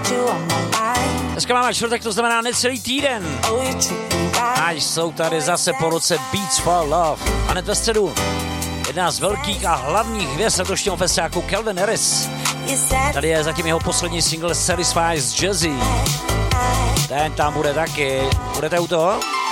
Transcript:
Dneska máme čtvrtek, to znamená necelý týden. A jsou tady zase po roce Beats for Love. A hned ve středu jedna z velkých a hlavních hvězd letošního festiáku Calvin Harris. Tady je zatím jeho poslední single Satisfied s Jazzy. Ten tam bude taky. Budete u toho?